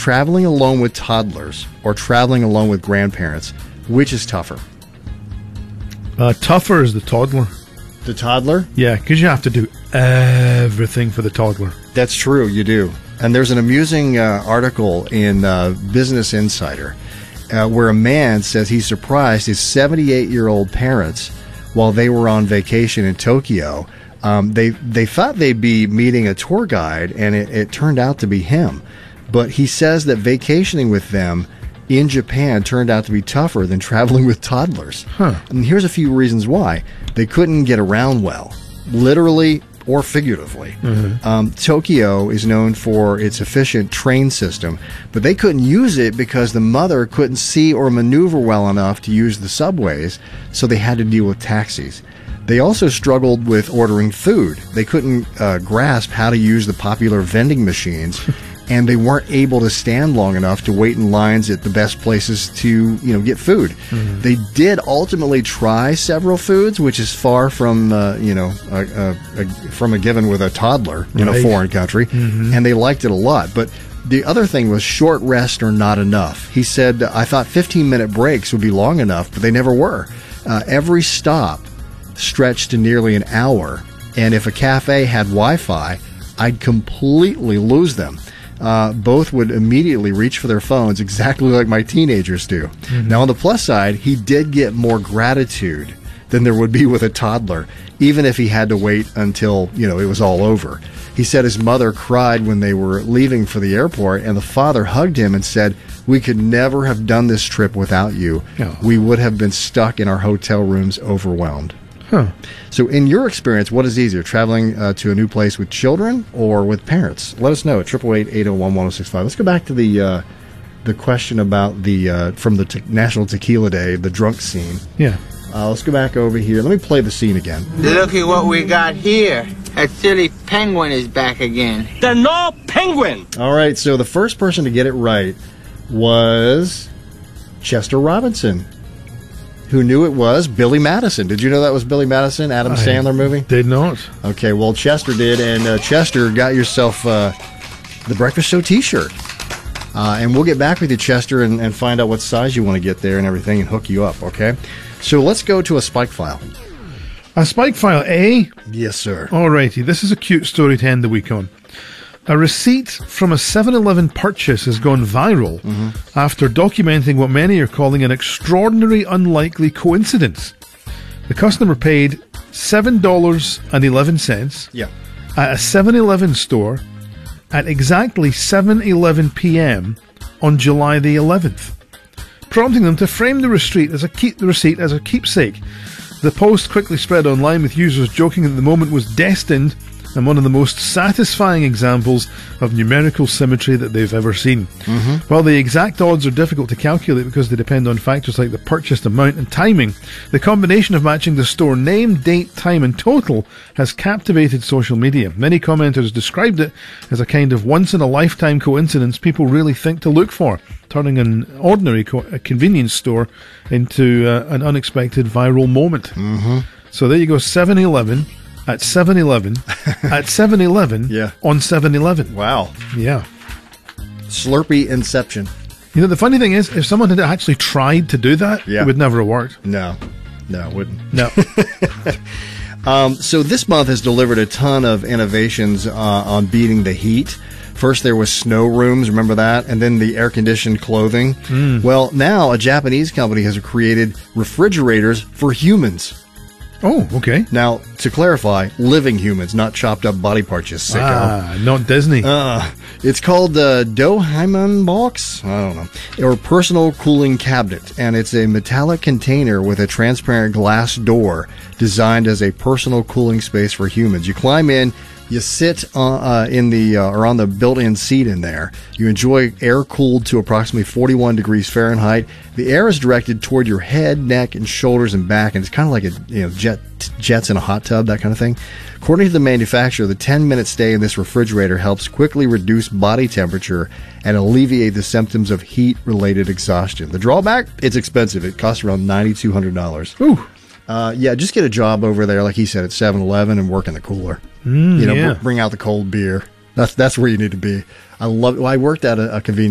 traveling alone with toddlers or traveling alone with grandparents, which is tougher? Tougher is the toddler. The toddler? Yeah, because you have to do everything for the toddler. That's true, you do. And there's an amusing article in Business Insider where a man says he's surprised his 78-year-old parents, while they were on vacation in Tokyo, they thought they'd be meeting a tour guide, and it turned out to be him. But he says that vacationing with them in Japan turned out to be tougher than traveling with toddlers. And here's a few reasons why. They couldn't get around well, literally or figuratively. Tokyo is known for its efficient train system, but they couldn't use it because the mother couldn't see or maneuver well enough to use the subways, so they had to deal with taxis. They also struggled with ordering food. They couldn't grasp how to use the popular vending machines, and they weren't able to stand long enough to wait in lines at the best places to, get food. They did ultimately try several foods, which is far from, from a given with a toddler in a foreign country, and they liked it a lot. But the other thing was short rest or not enough. He said, I thought 15-minute breaks would be long enough, but they never were. Every stop stretched to nearly an hour, and if a cafe had Wi-Fi, I'd completely lose them. Both would immediately reach for their phones exactly like my teenagers do. Now, on the plus side, he did get more gratitude than there would be with a toddler, even if he had to wait until, it was all over. He said his mother cried when they were leaving for the airport, and the father hugged him and said, we could never have done this trip without you. We would have been stuck in our hotel rooms overwhelmed. So in your experience, what is easier, traveling to a new place with children or with parents? Let us know at 888-801-1065. Let's go back to the question about the from the National Tequila Day, the drunk scene. Yeah. Let's go back over here. Let me play the scene again. Look at what we got here. That silly penguin is back again. They're no penguin! All right, so the first person to get it right was Chester Robinson, who knew it was Billy Madison. Did you know that was Billy Madison, Adam Sandler movie? Did not. Okay, well, Chester did, and Chester got yourself the Breakfast Show t-shirt. And we'll get back with you, Chester, and find out what size you want to get there and everything and hook you up, okay? So let's go to a Spike File. A Spike File, eh? Yes, sir. Alrighty, this is a cute story to end the week on. A receipt from a 7-Eleven purchase has gone viral after documenting what many are calling an extraordinary unlikely coincidence. The customer paid $7.11 at a 7-Eleven store at exactly 7:11 p.m. on July the 11th, prompting them to frame the receipt as a keepsake. The post quickly spread online with users joking that the moment was destined and one of the most satisfying examples of numerical symmetry that they've ever seen. While the exact odds are difficult to calculate because they depend on factors like the purchased amount and timing, the combination of matching the store name, date, time and total has captivated social media. Many commenters described it as a kind of once-in-a-lifetime coincidence people really think to look for, turning an ordinary convenience store into an unexpected viral moment. So there you go, 7-Eleven at 7-Eleven at 7-Eleven on 7-Eleven. Wow. Yeah. Slurpee inception. The funny thing is, if someone had actually tried to do that, it would never have worked. No, it wouldn't. No. So this month has delivered a ton of innovations on beating the heat. First, there was snow rooms, remember that? And then the air-conditioned clothing. Well, now a Japanese company has created refrigerators for humans. Oh, okay. Now, to clarify, living humans, not chopped up body parts, you sicko. Not Disney. It's called the Dohaiman box, I don't know, or personal cooling cabinet, and it's a metallic container with a transparent glass door designed as a personal cooling space for humans. You climb in, you sit in the or on the built-in seat in there. You enjoy air cooled to approximately 41 degrees Fahrenheit. The air is directed toward your head, neck, and shoulders and back, and it's kind of like a jets in a hot tub, that kind of thing. According to the manufacturer, the 10-minute stay in this refrigerator helps quickly reduce body temperature and alleviate the symptoms of heat-related exhaustion. The drawback? It's expensive. It costs around $9,200. Ooh. Just get a job over there, like he said, at 7-Eleven and work in the cooler. Bring out the cold beer. That's where you need to be. I worked at a convenience